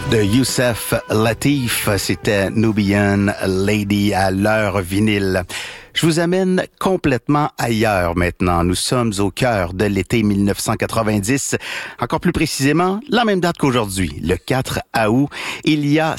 De Youssef Lateef, c'était Nubian Lady à l'heure vinyle. Je vous amène complètement ailleurs maintenant. Nous sommes au cœur de l'été 1990. Encore plus précisément, la même date qu'aujourd'hui, le 4 août. Il y a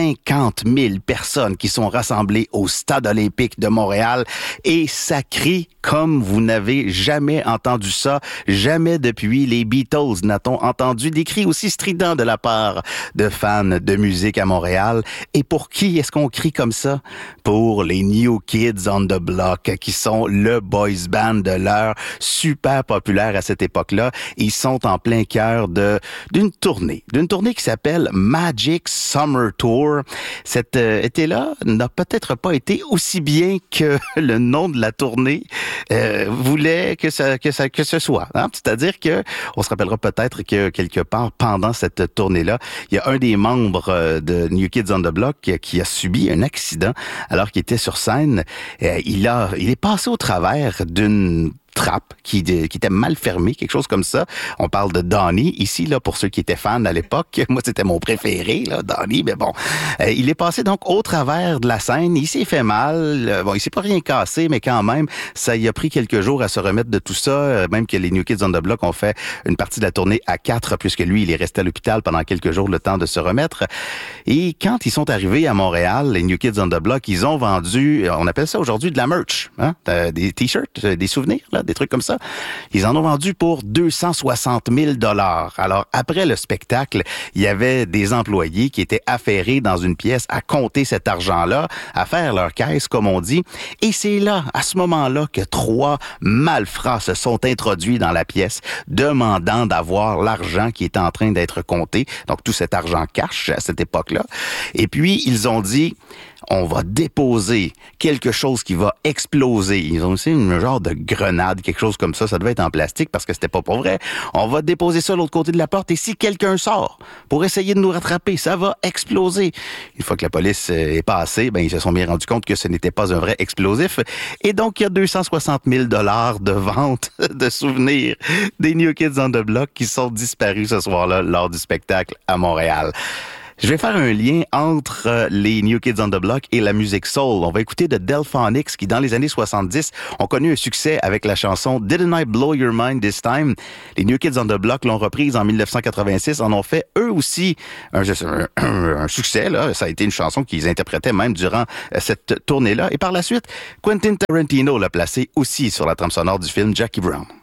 50 000 personnes qui sont rassemblées au Stade olympique de Montréal et ça crie comme vous n'avez jamais entendu ça. Jamais depuis les Beatles n'a-t-on entendu des cris aussi stridents de la part de fans de musique à Montréal. Et pour qui est-ce qu'on crie comme ça? Pour les New Kids on the Block, qui sont le boys band de l'heure, super populaire à cette époque-là. Ils sont en plein cœur d'une tournée qui s'appelle Magic Summer Tour. Cet été-là n'a peut-être pas été aussi bien que le nom de la tournée voulait que ce soit. Hein? C'est-à-dire que on se rappellera peut-être que quelque part pendant cette tournée-là, il y a un des membres de New Kids on the Block qui a subi un accident alors qu'il était sur scène. Il est passé au travers d'une trappe qui était mal fermée, quelque chose comme ça. On parle de Donnie ici, là, pour ceux qui étaient fans à l'époque. Moi, c'était mon préféré, là, Donnie, mais bon. Il est passé donc au travers de la scène. Il s'est fait mal. Bon, il s'est pas rien cassé, mais quand même, ça y a pris quelques jours à se remettre de tout ça. Même que les New Kids on the Block ont fait une partie de la tournée à 4, puisque lui, il est resté à l'hôpital pendant quelques jours, le temps de se remettre. Et quand ils sont arrivés à Montréal, les New Kids on the Block, ils ont vendu, on appelle ça aujourd'hui de la merch, hein? Des t-shirts, des souvenirs, là, des trucs comme ça. Ils en ont vendu pour 260 000 $. Alors, après le spectacle, il y avait des employés qui étaient affairés dans une pièce à compter cet argent-là, à faire leur caisse, comme on dit. Et c'est là, à ce moment-là, que 3 malfrats se sont introduits dans la pièce, demandant d'avoir l'argent qui était en train d'être compté. Donc, tout cet argent cash à cette époque-là. Et puis, ils ont dit: on va déposer quelque chose qui va exploser. Ils ont aussi une genre de grenade, quelque chose comme ça. Ça devait être en plastique parce que c'était pas pour vrai. On va déposer ça de l'autre côté de la porte et si quelqu'un sort pour essayer de nous rattraper, ça va exploser. Une fois que la police est passée, ils se sont bien rendus compte que ce n'était pas un vrai explosif. Et donc, il y a 260 000 $ de vente de souvenirs des New Kids on the Block qui sont disparus ce soir-là lors du spectacle à Montréal. Je vais faire un lien entre les New Kids on the Block et la musique soul. On va écouter de Delphonics qui, dans les années 70, ont connu un succès avec la chanson Didn't I Blow Your Mind This Time? Les New Kids on the Block l'ont reprise en 1986, en ont fait eux aussi un succès. Là. Ça a été une chanson qu'ils interprétaient même durant cette tournée-là. Et par la suite, Quentin Tarantino l'a placé aussi sur la trame sonore du film Jackie Brown.